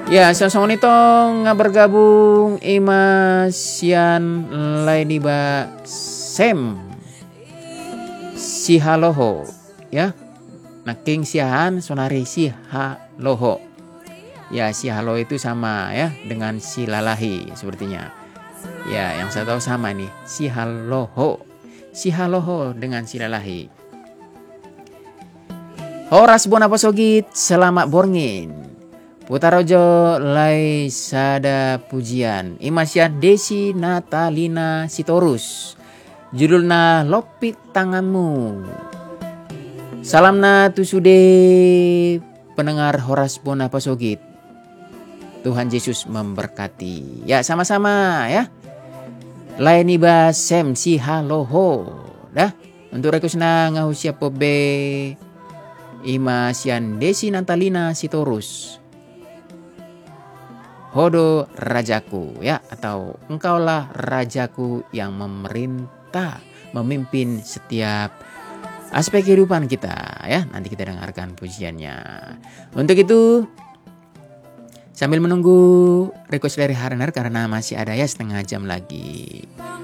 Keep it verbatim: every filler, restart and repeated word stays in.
Ya, sama-sama nitong bergabung imasian lain iba sem sihaloho ya. Naking siahan sonari sihaloho. Ya, sihalo itu sama ya dengan silalahi sepertinya. Ya, yang saya tahu sama nih, sihaloho. Sihaloho dengan silalahi. Horas Bonapasogit, selamat borngin. Putarojo lai sada pujian. Imasian Desi Natalina Sitorus. Judulna Lopit Tanganmu. Salamna tusude pendengar Horas Bonapasogit. Tuhan Yesus memberkati. Ya, sama-sama ya. Laini ba sem si haloho. Dah, untuk rekusna ngahusia pobe imasian Desi Natalina Sitorus. Hodo rajaku ya, atau engkaulah rajaku yang memerintah, memimpin setiap aspek kehidupan kita ya. Nanti kita dengarkan pujiannya. Untuk itu sambil menunggu request dari Harner karena masih ada ya setengah jam lagi.